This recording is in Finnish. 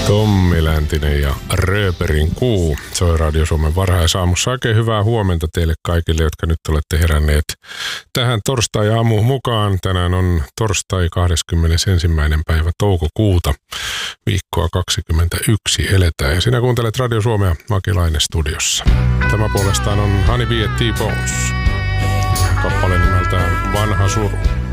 Tommi Läntinen ja Rööperin kuu soi Radio Suomen varhaisaamussa. Oikein hyvää huomenta teille kaikille, jotka nyt olette heränneet tähän torstai-aamuun mukaan. Tänään on torstai 21. päivä toukokuuta, viikkoa 2021 eletään. Ja sinä kuuntelet Radio Suomea, Maki Laine studiossa. Tämä puolestaan on Honey Bee & T-Bones. Kappale nimeltään Vanha suru.